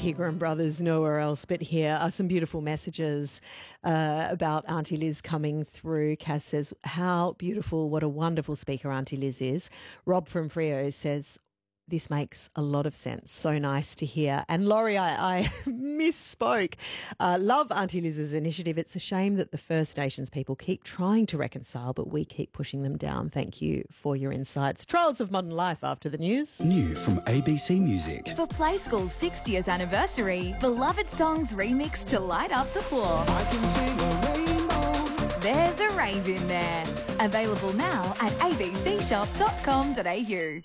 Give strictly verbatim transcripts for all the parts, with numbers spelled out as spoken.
Pegram Brothers, nowhere else but here, are some beautiful messages uh, about Auntie Liz coming through. Kaz says, how beautiful, what a wonderful speaker Auntie Liz is. Rob from Freo says, this makes a lot of sense. So nice to hear. And Laurie, I, I misspoke. Uh, love Auntie Liz's initiative. It's a shame that the First Nations people keep trying to reconcile, but we keep pushing them down. Thank you for your insights. Trials of Modern Life after the news. New from A B C Music. For Play School's sixtieth anniversary, beloved songs remixed to light up the floor. I can sing a rainbow. There's a rave in there. Available now at a b c shop dot com dot a u.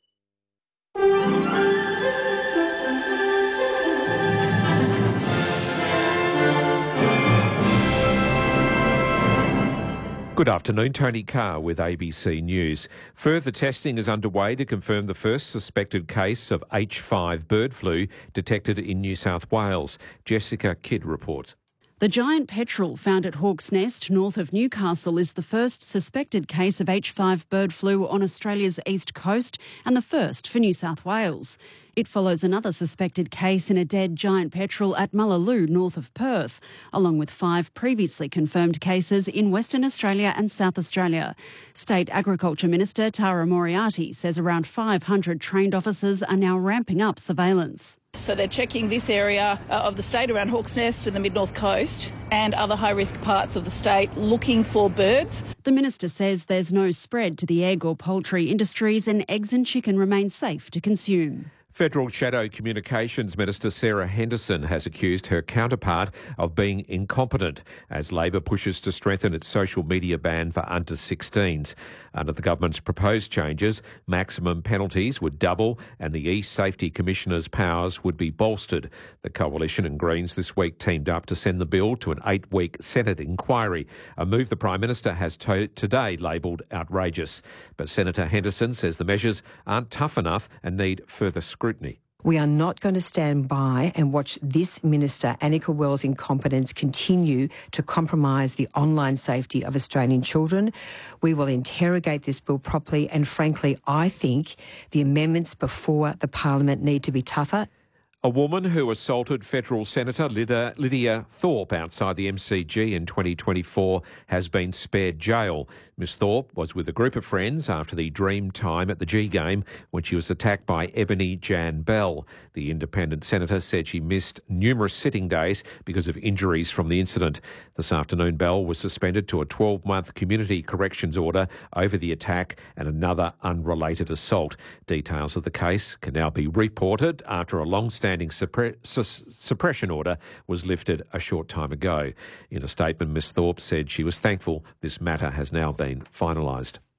Good afternoon, Tony Carr with A B C News. Further testing is underway to confirm the first suspected case of H five bird flu detected in New South Wales. Jessica Kidd reports. The giant petrel found at Hawk's Nest, north of Newcastle, is the first suspected case of H five bird flu on Australia's east coast and the first for New South Wales. It follows another suspected case in a dead giant petrel at Mullaloo, north of Perth, along with five previously confirmed cases in Western Australia and South Australia. State Agriculture Minister Tara Moriarty says around five hundred trained officers are now ramping up surveillance. So they're checking this area of the state around Hawk's Nest and the mid-north coast and other high-risk parts of the state looking for birds. The minister says there's no spread to the egg or poultry industries and eggs and chicken remain safe to consume. Federal Shadow Communications Minister Sarah Henderson has accused her counterpart of being incompetent as Labor pushes to strengthen its social media ban for under sixteens. Under the government's proposed changes, maximum penalties would double and the East Safety Commissioner's powers would be bolstered. The Coalition and Greens this week teamed up to send the bill to an eight-week Senate inquiry, a move the Prime Minister has to- today labelled outrageous. But Senator Henderson says the measures aren't tough enough and need further scrutiny. We are not going to stand by and watch this Minister, Annika Wells' incompetence continue to compromise the online safety of Australian children. We will interrogate this bill properly and, frankly, I think the amendments before the Parliament need to be tougher. A woman who assaulted federal Senator Lydia, Lydia Thorpe outside the M C G in twenty twenty-four has been spared jail. Miss Thorpe was with a group of friends after the dream time at the G game when she was attacked by Ebony Jan Bell. The independent senator said she missed numerous sitting days because of injuries from the incident. This afternoon, Bell was suspended to a twelve-month community corrections order over the attack and another unrelated assault. Details of the case can now be reported after a long-standing Suppre- su- suppression order was lifted a short time ago. In a statement, Miss Thorpe said she was thankful this matter has now been finalised.